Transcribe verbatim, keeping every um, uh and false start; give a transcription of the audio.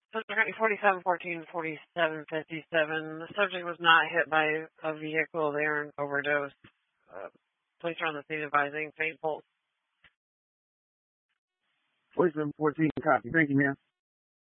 Subject forty-seven fourteen forty-seven fifty-seven. The subject was not hit by a vehicle. They are an overdose. Uh, police are on the scene advising faint pulse. forty-seven fourteen, copy. Thank you, ma'am.